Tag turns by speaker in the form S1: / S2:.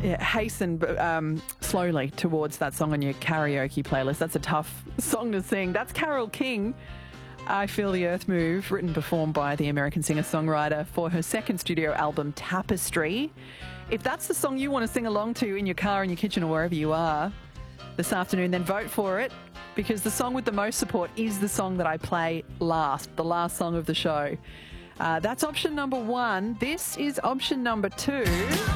S1: hasten slowly towards that song on your karaoke playlist. That's a tough song to sing. That's Carole King. I Feel the Earth Move, written and performed by the American singer-songwriter for her second studio album, Tapestry. If that's the song you want to sing along to in your car, in your kitchen or wherever you are this afternoon, then vote for it, because the song with the most support is the song that I play last, the last song of the show. That's option number 1. This is option number 2.